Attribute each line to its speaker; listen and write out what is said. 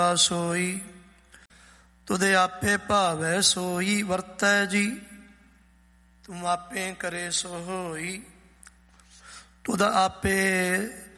Speaker 1: ਸੋਈ ਤੁਧ ਆਪੇ ਭਾਵੈ ਸੋਈ ਵਰਤੈ ਜੀ। ਤੁਮ ਆਪੇ ਕਰੇ ਸੋ ਹੋਈ ਤੁਧ ਆਪੇ